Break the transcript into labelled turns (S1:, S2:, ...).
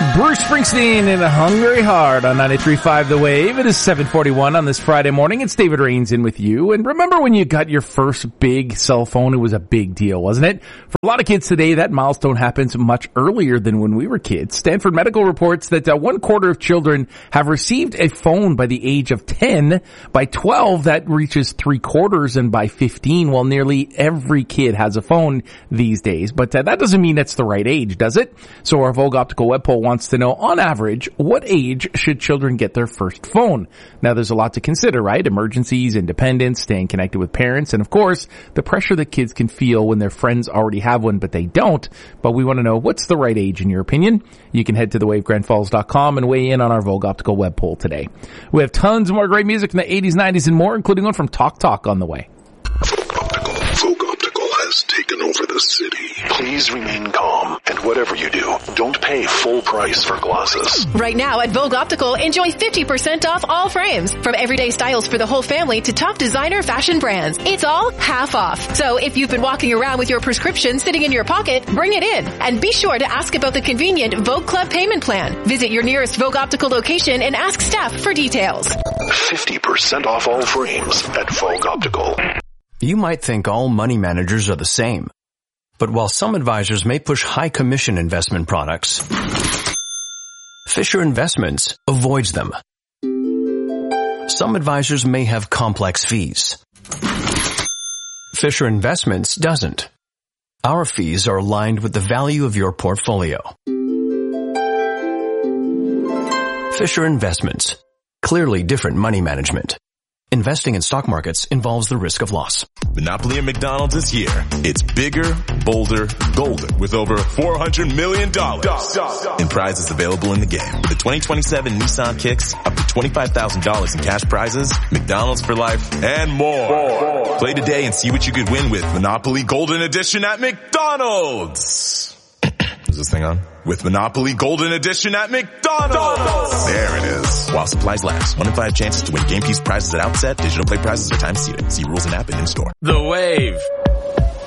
S1: Bruce Springsteen in a Hungry Heart on 93.5 The Wave. It is 7:41 on this Friday morning. It's David Rains in with you. And remember when you got your first big cell phone? It was a big deal, wasn't it? For a lot of kids today, that milestone happens much earlier than when we were kids. Stanford Medical reports that 1/4 of children have received a phone by the age of 10. By 12, that reaches 3/4, and by 15, well, nearly every kid has a phone these days. But that doesn't mean it's the right age, does it? So our Vogue Optical web poll wants to know, on average, what age should children get their first phone? Now, there's a lot to consider, right? Emergencies, independence, staying connected with parents, and of course, the pressure that kids can feel when their friends already have one, but they don't. But we want to know, what's the right age in your opinion? You can head to thewavegrandfalls.com and weigh in on our Vogue Optical web poll today. We have tons more great music from the 80s, 90s, and more, including one from Talk Talk on the way.
S2: Vogue Optical has taken over the city. Please remain calm, and whatever you do, don't pay full price for glasses.
S3: Right now at Vogue Optical, enjoy 50% off all frames. From everyday styles for the whole family to top designer fashion brands. It's all half off. So if you've been walking around with your prescription sitting in your pocket, bring it in. And be sure to ask about the convenient Vogue Club payment plan. Visit your nearest Vogue Optical location and ask staff for details.
S2: 50% off all frames at Vogue Optical.
S4: You might think all money managers are the same. But while some advisors may push high commission investment products, Fisher Investments avoids them. Some advisors may have complex fees. Fisher Investments doesn't. Our fees are aligned with the value of your portfolio. Fisher Investments. Clearly different money management. Investing in stock markets involves the risk of loss.
S5: Monopoly at McDonald's is here. It's bigger, bolder, golder with over $400 million in prizes available in the game. The 2027 Nissan Kicks, up to $25,000 in cash prizes, McDonald's for life, and more. Play today and see what you could win with Monopoly Golden Edition at McDonald's. Is this thing on? With Monopoly Golden Edition at McDonald's. There it is. While supplies last. 1 in 5 chances to win game piece prizes at outset. Digital play prizes are time seated. See rules and app and in store.
S6: The Wave.